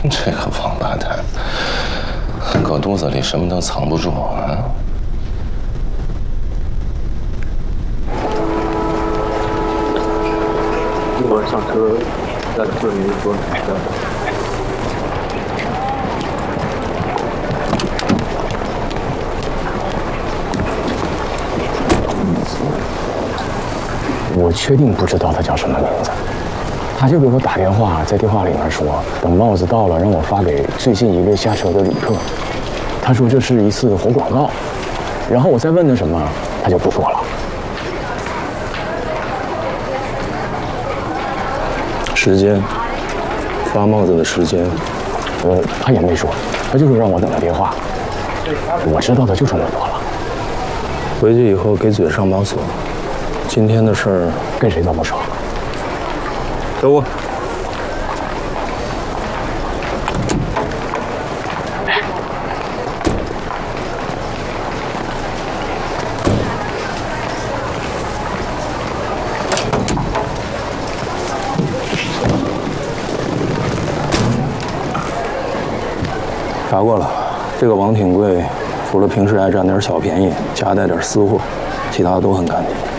这个王八蛋，狗肚子里什么都藏不住啊！ 一会儿上车，再做你说哪个？ 我确定不知道他叫什么名字，他就给我打电话，在电话里面说，等帽子到了，让我发给最近一个下车的旅客。他说这是一次活广告，然后我再问他什么，他就不说了。 时间，发帽子的时间， 他也没说，他就是让我等他电话。我知道的就这么多了。 回去以后给嘴上把锁。今天的事儿跟谁都不说。 等我。查过了，这个王挺贵，除了平时爱占点小便宜，夹带点私货，其他都很干净。